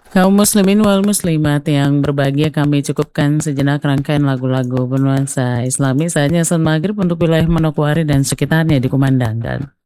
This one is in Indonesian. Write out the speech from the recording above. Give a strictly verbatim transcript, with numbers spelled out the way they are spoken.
Kaum muslimin wal muslimat yang berbahagia, kami cukupkan sejenak rangkaian lagu-lagu bernuansa Islami. Saatnya salat maghrib untuk wilayah Manokwari dan sekitarnya dikumandangkan.